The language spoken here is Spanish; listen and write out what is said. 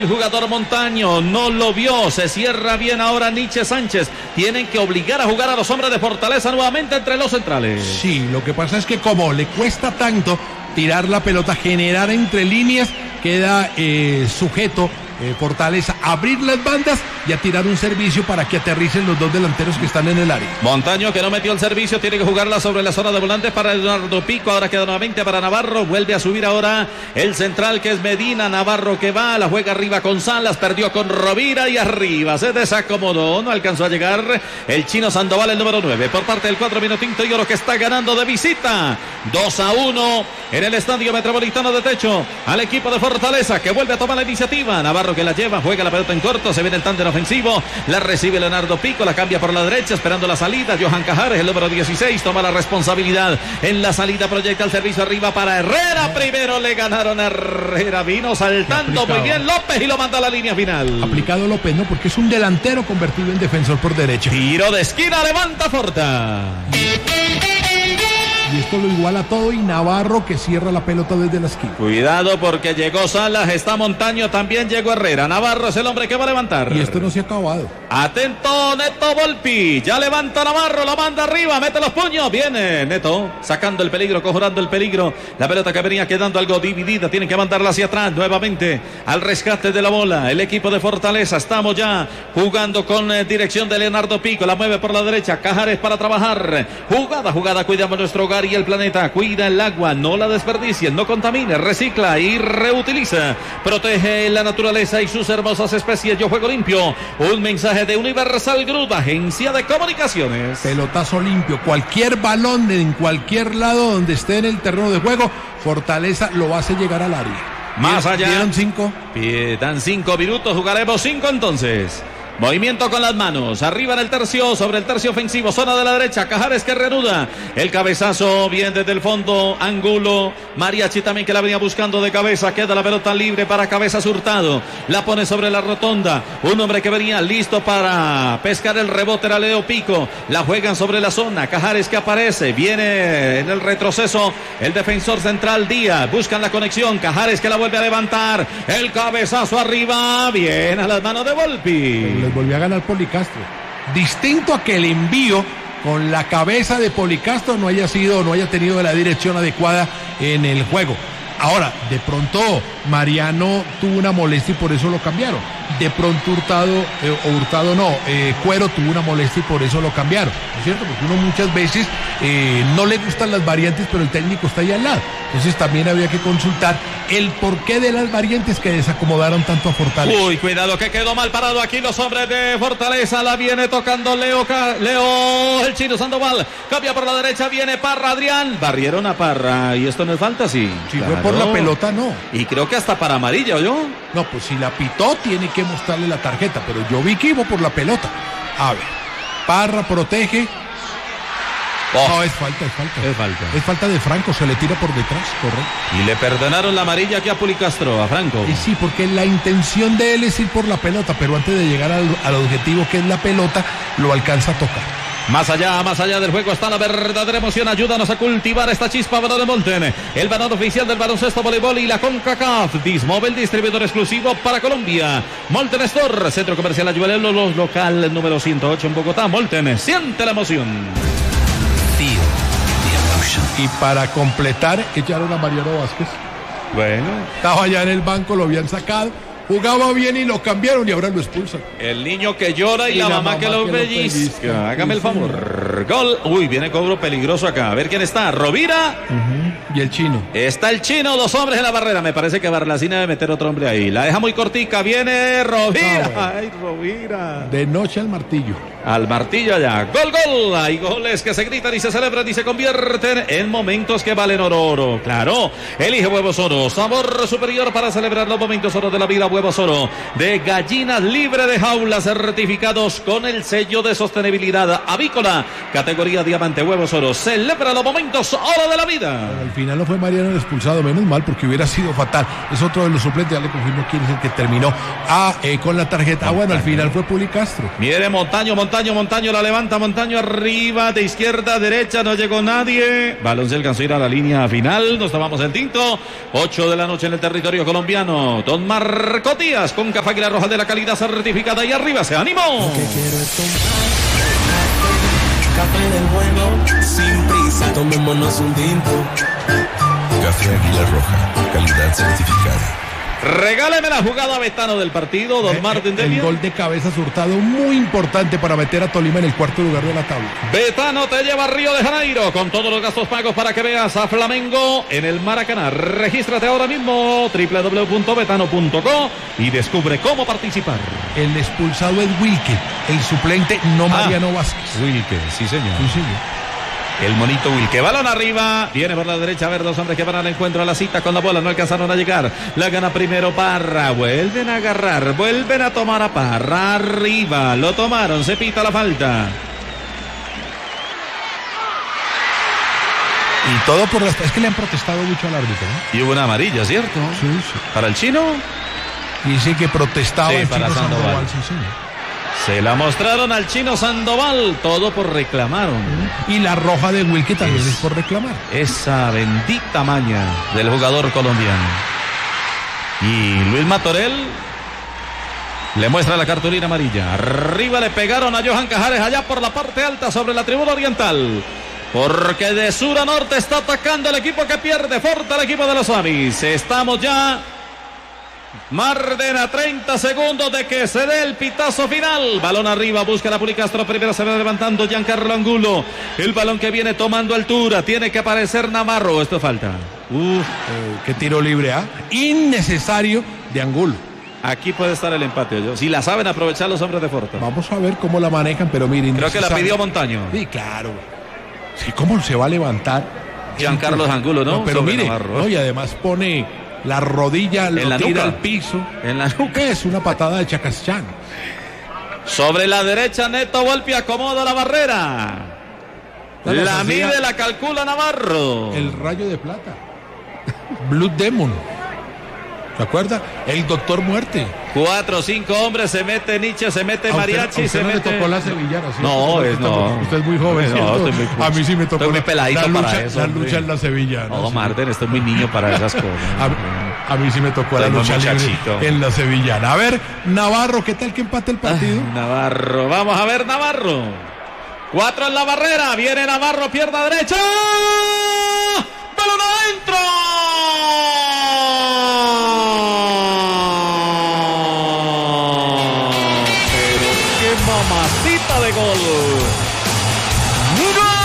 El jugador Montaño no lo vio, se cierra bien ahora Nietzsche Sánchez. Tienen que obligar a jugar a los hombres de Fortaleza nuevamente entre los centrales. Sí, lo que pasa es que como le cuesta tanto tirar la pelota, generar entre líneas, queda sujeto Fortaleza a abrir las bandas y a tirar un servicio para que aterricen los dos delanteros que están en el área. Montaño, que no metió el servicio, tiene que jugarla sobre la zona de volantes para Leonardo Pico. Ahora queda nuevamente para Navarro. Vuelve a subir ahora el central, que es Medina. Navarro, que va, la juega arriba con Salas, perdió con Rovira y arriba se desacomodó, no alcanzó a llegar el chino Sandoval, el número 9, por parte del cuadro Vinotinto y Oro, que está ganando de visita 2-1 en el Estadio Metropolitano de Techo al equipo de Fortaleza, que vuelve a tomar la iniciativa. Navarro, que la lleva, juega la pelota en corto, se viene el tándem ofensivo, la recibe Leonardo Pico, la cambia por la derecha, esperando la salida. Johan Cajares, el número 16, toma la responsabilidad en la salida, proyecta el servicio arriba para Herrera. Primero le ganaron a Herrera, vino saltando muy bien López y lo manda a la línea final. Aplicado López, ¿no? Porque es un delantero convertido en defensor por derecha. Tiro de esquina, levanta Forta. Y esto lo iguala todo, y Navarro, que cierra la pelota desde la esquina. Cuidado, porque llegó Salas, está Montaño, también llegó Herrera. Navarro es el hombre que va a levantar. Y esto no se ha acabado. Atento Neto Volpi, ya levanta Navarro, la manda arriba, mete los puños, viene Neto, sacando el peligro, conjurando el peligro. La pelota que venía quedando algo dividida, tienen que mandarla hacia atrás nuevamente al rescate de la bola. El equipo de Fortaleza, estamos ya jugando con dirección de Leonardo Pico, la mueve por la derecha, Cajares para trabajar. Jugada, cuidamos nuestro hogar y el planeta, cuida el agua, no la desperdicien, no contamine, recicla y reutiliza, protege la naturaleza y sus hermosas especies. Yo juego limpio, un mensaje de Universal Group, agencia de comunicaciones. Pelotazo limpio, cualquier balón en cualquier lado donde esté en el terreno de juego, Fortaleza lo hace llegar al área. Más allá, dieron 5. Dan 5 minutos, jugaremos 5 entonces. Movimiento con las manos, arriba en el tercio, sobre el tercio ofensivo, zona de la derecha, Cajares, que reanuda el cabezazo, bien desde el fondo, Angulo, Mariachi también, que la venía buscando de cabeza, queda la pelota libre para Cabezas Hurtado, la pone sobre la rotonda, un hombre que venía listo para pescar el rebote, era Leo Pico, la juegan sobre la zona, Cajares, que aparece, viene en el retroceso el defensor central Díaz, buscan la conexión, Cajares, que la vuelve a levantar, el cabezazo arriba, bien a las manos de Volpi. Les volvió a ganar Policastro. Distinto a que el envío con la cabeza de Policastro no haya tenido la dirección adecuada en el juego. Ahora, de pronto Mariano tuvo una molestia y por eso lo cambiaron. De pronto Cuero tuvo una molestia y por eso lo cambiaron, ¿no es cierto? Porque uno muchas veces no le gustan las variantes, pero el técnico está ahí al lado. Entonces también había que consultar el porqué de las variantes que desacomodaron tanto a Fortaleza. Uy, cuidado que quedó mal parado aquí los hombres de Fortaleza. La viene tocando Leo, el chino Sandoval. Cambia por la derecha, viene Parra, Adrián. Barrieron a Parra y esto no es falta, sí. Si claro. Fue por la pelota, no. Y creo que hasta para amarilla, ¿oyó? No, pues si la pitó tiene que mostrarle la tarjeta, pero yo vi que iba por la pelota. A ver, Parra protege. No, es falta. Es falta de Franco, se le tira por detrás, correcto. Y le perdonaron la amarilla aquí a Policastro, a Franco. Y sí, porque la intención de él es ir por la pelota, pero antes de llegar al objetivo que es la pelota, lo alcanza a tocar. Más allá del juego está la verdadera emoción. Ayúdanos a cultivar esta chispa, balón de Monten, el balón oficial del baloncesto, voleibol y la CONCACAF. Dismóvil, distribuidor exclusivo para Colombia. Molten Store, Centro Comercial Ayuelelo, los local número 108 en Bogotá. Molten, siente la emoción. Y para completar, echaron a Mariano Vázquez. Bueno, estaba allá en el banco, lo habían sacado. Jugaba bien y lo cambiaron y ahora lo expulsan. El niño que llora y la mamá que lo pellizca. Hágame el favor. Gol. Uy, viene cobro peligroso acá. A ver quién está. Rovira. Y el chino. Está el chino, 2 hombres en la barrera. Me parece que Barlacina debe meter otro hombre ahí. La deja muy cortica. Viene Rovira. Bueno. Ay, Rovira. De noche al martillo. Al martillo allá. Gol. Hay goles que se gritan y se celebran y se convierten en momentos que valen oro. Claro. Elige Huevos Oro. Sabor superior para celebrar los momentos oro de la vida. Huevos Oro de gallinas libre de jaulas, certificados con el sello de sostenibilidad avícola categoría diamante, huevos oro. Celebra los momentos oro de la vida. Pero al final no fue Mariano el expulsado, menos mal, porque hubiera sido fatal. Es otro de los suplentes, ya le confirmo quién es el que terminó con la tarjeta. Bueno, al final fue Puli Castro. Mire, Montaño, la levanta, Montaño arriba, de izquierda a derecha, no llegó nadie. Balón se alcanzó a ir a la línea final, nos tomamos el tinto. 8 de la noche en el territorio colombiano. Don Marco Díaz con Café Águila Roja de la calidad certificada y arriba se animó. Café del bueno, sin prisa, tomémonos un tinto. Café Águila Roja, calidad certificada. Regáleme la jugada Betano del partido, don Martín El gol de cabeza Hurtado, muy importante para meter a Tolima en el cuarto lugar de la tabla. Betano te lleva a Río de Janeiro con todos los gastos pagos para que veas a Flamengo en el Maracaná. Regístrate ahora mismo, www.betano.co, y descubre cómo participar. El expulsado es Wilke, el suplente no Mariano Vázquez. Wilke, sí señor. Sí, señor. El monito Wilke, balón arriba, viene por la derecha, a ver, dos hombres que van al encuentro a la cita con la bola, no alcanzaron a llegar, la gana primero Parra, vuelven a agarrar, vuelven a tomar a Parra, arriba, lo tomaron, se pita la falta. Y todo por es que le han protestado mucho al árbitro, ¿no? Y hubo una amarilla, ¿cierto? Sí, sí. ¿Para el chino? Dice que protestaba sí, el para chino Sandoval. Sí, señor. Se la mostraron al chino Sandoval, todo por reclamar. Y la roja de Wilke también es por reclamar. Esa bendita maña del jugador colombiano. Y Luis Matorel le muestra la cartulina amarilla. Arriba le pegaron a Johan Cajares allá por la parte alta sobre la tribuna oriental. Porque de sur a norte está atacando el equipo que pierde fuerte el equipo de los Avis. Estamos ya Marden a 30 segundos de que se dé el pitazo final. Balón arriba, busca la Puli Castro. Primero se va levantando Giancarlo Angulo. El balón que viene tomando altura. Tiene que aparecer Navarro. Esto falta. Qué tiro libre, innecesario de Angulo. Aquí puede estar el empate, si la saben aprovechar los hombres de Forta. Vamos a ver cómo la manejan, pero miren. Creo que la pidió Montaño. Sí, claro. Sí, ¿cómo se va a levantar Giancarlo Angulo, no? Pero mire, no, y además pone la rodilla, en la tira nuca. al piso. En la nuca. Es una patada de Chacachán. Sobre la derecha, Neto Volpi acomoda la barrera. La mide, la calcula Navarro. El Rayo de Plata. Blue Demon. ¿Se acuerda? El Doctor Muerte. 4 o 5 hombres, se mete Nietzsche, se mete Mariachi, se mete. No le tocó la sevillana, ¿sí? No, usted es muy joven. No, a mí sí me tocó. Estoy muy peladito la eso. La lucha en la sevillana. No, sí. Marden, estoy muy niño para esas cosas. A mí sí me tocó la lucha libre en la sevillana. A ver, Navarro, ¿qué tal que empate el partido? Navarro, vamos a ver Navarro. 4 en la barrera, viene Navarro, pierna derecha.